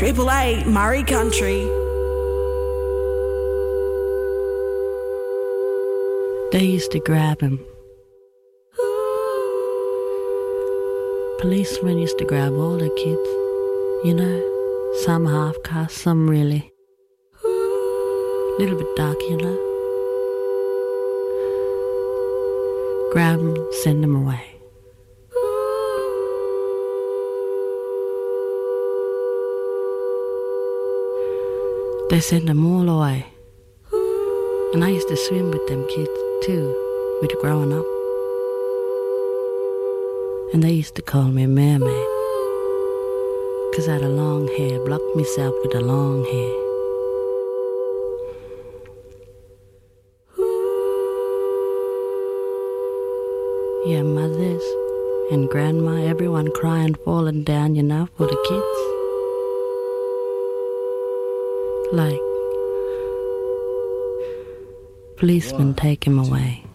Triple A Murray Country. They used to grab him. Policemen used to grab all the kids, you know, some half-caste, some really. Little bit dark, you know. Grab them, send them away. They send them all away. And I used to swim with them kids too, with growing up. And they used to call me mermaid, 'cause I had a long hair, blocked myself with a long hair. Yeah, mothers and grandma, everyone crying, falling down, you know, for the kids. Like, policemen take him away.